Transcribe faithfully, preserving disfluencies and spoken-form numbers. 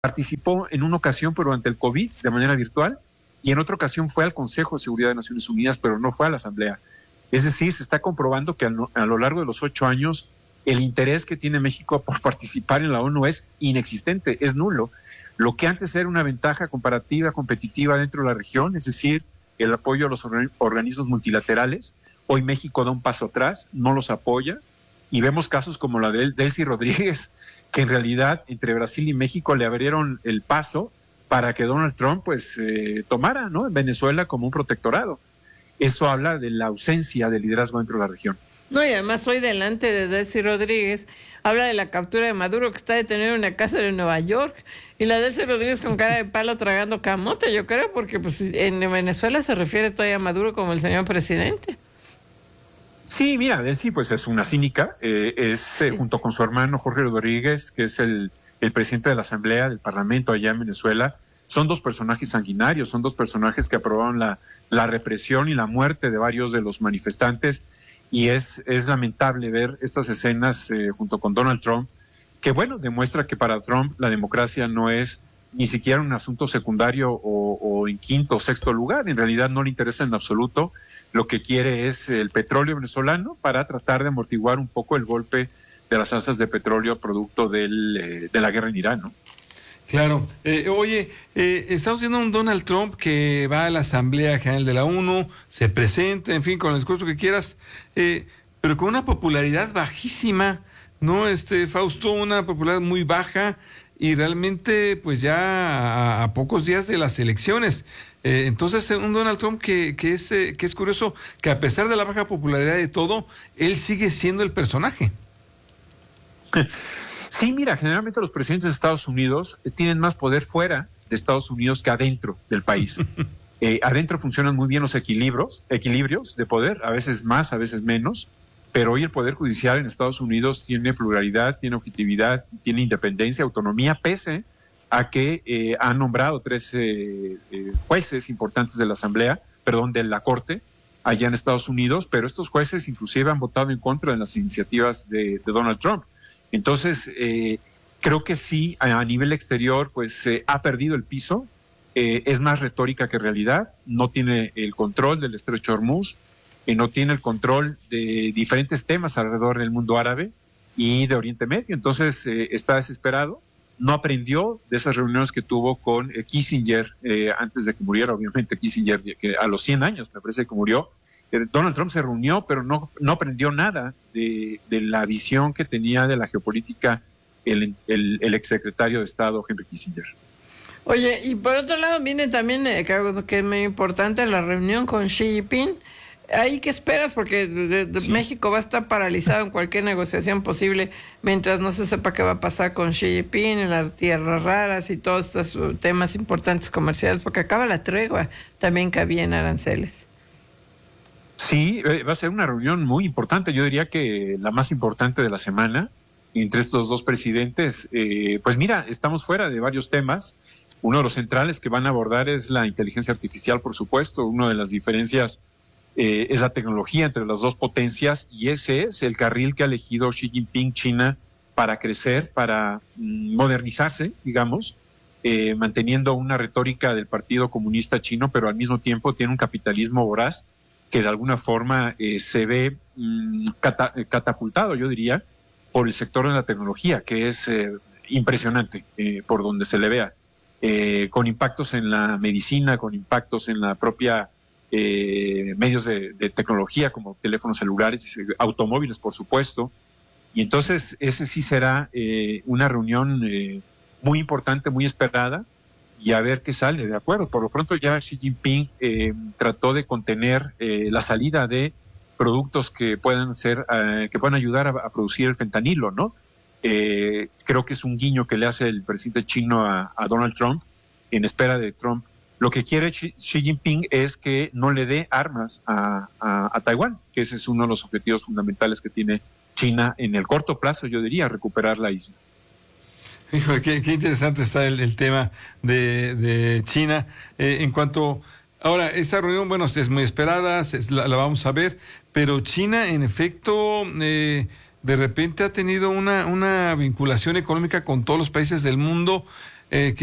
participó en una ocasión, pero durante el COVID, de manera virtual, y en otra ocasión fue al Consejo de Seguridad de Naciones Unidas, pero no fue a la Asamblea. Es decir, se está comprobando que a lo largo de los ocho años el interés que tiene México por participar en la ONU es inexistente, es nulo. Lo que antes era una ventaja comparativa, competitiva dentro de la región, es decir, el apoyo a los organismos multilaterales, hoy México da un paso atrás, no los apoya, y vemos casos como la de Delcy Rodríguez, que en realidad entre Brasil y México le abrieron el paso para que Donald Trump pues eh, tomara, ¿no?, en Venezuela como un protectorado. Eso habla de la ausencia de liderazgo dentro de la región. No, y además hoy delante de Delcy Rodríguez habla de la captura de Maduro, que está detenido en una casa de Nueva York, y la Delcy Rodríguez con cara de palo tragando camote, yo creo, porque pues en Venezuela se refiere todavía a Maduro como el señor presidente. Sí, mira, Delcy pues es una cínica, eh, es sí. eh, junto con su hermano Jorge Rodríguez, que es el, el presidente de la Asamblea del Parlamento allá en Venezuela. Son dos personajes sanguinarios, son dos personajes que aprobaron la, la represión y la muerte de varios de los manifestantes, y es, es lamentable ver estas escenas eh, junto con Donald Trump, que bueno, demuestra que para Trump la democracia no es ni siquiera un asunto secundario o, o en quinto o sexto lugar. En realidad no le interesa en absoluto. Lo que quiere es el petróleo venezolano para tratar de amortiguar un poco el golpe de las alzas de petróleo producto del, eh, de la guerra en Irán, ¿no? Claro. Eh, oye, eh, estamos viendo un Donald Trump que va a la Asamblea General de la ONU, se presenta, en fin, con el discurso que quieras, eh, pero con una popularidad bajísima, ¿no? Este, Fausto, una popularidad muy baja y realmente, pues ya a, a pocos días de las elecciones. Eh, entonces, un Donald Trump que, que, es, eh, que es curioso que a pesar de la baja popularidad de todo, él sigue siendo el personaje. Sí, mira, generalmente los presidentes de Estados Unidos tienen más poder fuera de Estados Unidos que adentro del país. Eh, adentro funcionan muy bien los equilibrios, equilibrios de poder, a veces más, a veces menos, pero hoy el Poder Judicial en Estados Unidos tiene pluralidad, tiene objetividad, tiene independencia, autonomía, pese a que eh, han nombrado tres eh, eh, jueces importantes de la Asamblea, perdón, de la Corte, allá en Estados Unidos, pero estos jueces inclusive han votado en contra de las iniciativas de, de Donald Trump. Entonces, eh, creo que sí, a, a nivel exterior, pues eh, ha perdido el piso, eh, es más retórica que realidad, no tiene el control del Estrecho de Hormuz, eh, no tiene el control de diferentes temas alrededor del mundo árabe y de Oriente Medio, entonces eh, está desesperado, no aprendió de esas reuniones que tuvo con eh, Kissinger eh, antes de que muriera, obviamente Kissinger, que a los cien años me parece que murió. Donald Trump se reunió, pero no, no aprendió nada de, de la visión que tenía de la geopolítica el, el, el exsecretario de Estado, Henry Kissinger. Oye, y por otro lado viene también, eh, que es muy importante, la reunión con Xi Jinping. ¿Ahí qué esperas? Porque de, de sí. México va a estar paralizado en cualquier negociación posible mientras no se sepa qué va a pasar con Xi Jinping, en las tierras raras y todos estos temas importantes comerciales, porque acaba la tregua también que había en aranceles. Sí, va a ser una reunión muy importante, yo diría que la más importante de la semana entre estos dos presidentes. Eh, pues mira, estamos fuera de varios temas. Uno de los centrales que van a abordar es la inteligencia artificial, por supuesto. Una de las diferencias eh, es la tecnología entre las dos potencias, y ese es el carril que ha elegido Xi Jinping, China, para crecer, para mm, modernizarse, digamos, eh, manteniendo una retórica del Partido Comunista Chino, pero al mismo tiempo tiene un capitalismo voraz que de alguna forma eh, se ve mmm, cata catapultado, yo diría, por el sector de la tecnología, que es eh, impresionante eh, por donde se le vea, eh, con impactos en la medicina, con impactos en la propia eh, medios de, de tecnología, como teléfonos celulares, automóviles, por supuesto. Y entonces ese sí será eh, una reunión eh, muy importante, muy esperada, y a ver qué sale, de acuerdo. Por lo pronto ya Xi Jinping eh, trató de contener eh, la salida de productos que puedan ser, eh, que puedan ayudar a, a producir el fentanilo, ¿no? Eh, creo que es un guiño que le hace el presidente chino a, a Donald Trump en espera de Trump. Lo que quiere Xi, Xi Jinping es que no le dé armas a, a, a Taiwán, que ese es uno de los objetivos fundamentales que tiene China en el corto plazo, yo diría, recuperar la isla. Hijo, qué, qué interesante está el, el tema de, de China. Eh, en cuanto, ahora, esta reunión, bueno, es muy esperada, se, la, la vamos a ver, pero China, en efecto, eh, de repente ha tenido una, una vinculación económica con todos los países del mundo. eh, que